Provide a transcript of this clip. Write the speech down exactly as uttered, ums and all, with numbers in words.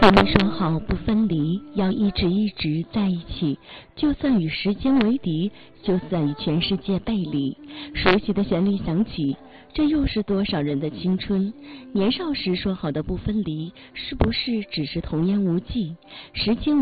我们说好不分离，要一直一直在一起，就算与时间为敌，就算与全世界背离。熟悉的旋律响起，这又是多少人的青春？年少时说好的不分离，是不是只是童言无忌？时间